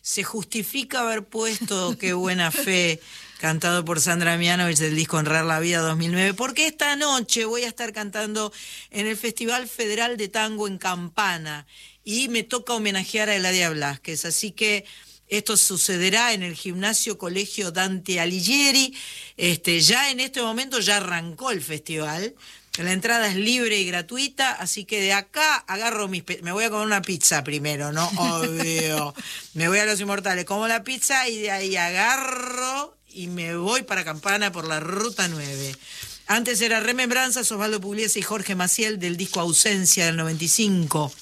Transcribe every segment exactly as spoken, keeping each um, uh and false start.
se justifica haber puesto Qué buena fe, cantado por Sandra Mianovich del disco Honrar la Vida dos mil nueve, porque esta noche voy a estar cantando en el Festival Federal de Tango en Campana y me toca homenajear a Eladia Blasquez, así que esto sucederá en el Gimnasio Colegio Dante Alighieri. Este, ya en este momento ya arrancó el festival. La entrada es libre y gratuita, así que de acá agarro mis... Me voy a comer una pizza primero, ¿no? Obvio. Me voy a Los Inmortales, como la pizza y de ahí agarro y me voy para Campana por la Ruta nueve. Antes era Remembranzas, Osvaldo Pugliese y Jorge Maciel del disco Ausencia del noventa y cinco.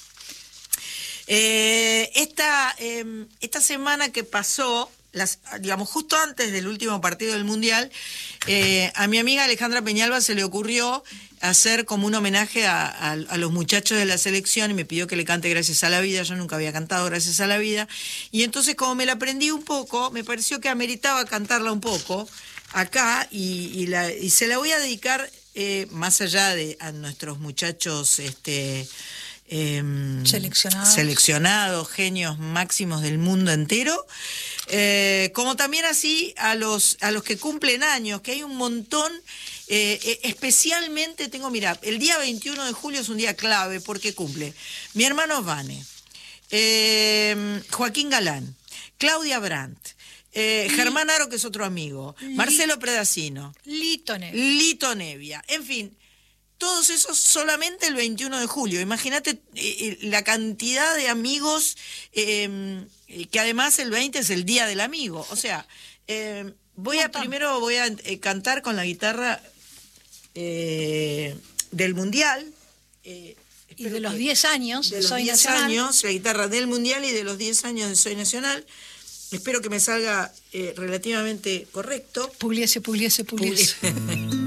Eh, esta, eh, esta semana que pasó, las, digamos, justo antes del último partido del Mundial, eh, a mi amiga Alejandra Peñalba se le ocurrió hacer como un homenaje a, a, a los muchachos de la selección y me pidió que le cante Gracias a la Vida. Yo nunca había cantado Gracias a la Vida. Y entonces, como me la aprendí un poco, me pareció que ameritaba cantarla un poco acá y, y, la, y se la voy a dedicar, eh, más allá de a nuestros muchachos... este Eh, seleccionados. seleccionados, genios máximos del mundo entero, eh, como también así a los, a los que cumplen años, que hay un montón, eh, especialmente tengo, mira, el día veintiuno de julio es un día clave porque cumple mi hermano Vane, eh, Joaquín Galán, Claudia Brandt, eh, Germán Aro, que es otro amigo, Marcelo Predacino, Lito Nevia. Lito Nevia, en fin. Todos esos solamente el veintiuno de julio. Imagínate eh, la cantidad de amigos, eh, que además el veinte es el Día del Amigo. O sea, eh, voy a primero voy a eh, cantar con la guitarra eh, del Mundial. Eh, y de los diez años de Soy Nacional. De los diez años, la guitarra del Mundial y de los diez años de Soy Nacional. Espero que me salga eh, relativamente correcto. Pugliese, Pugliese, Pugliese.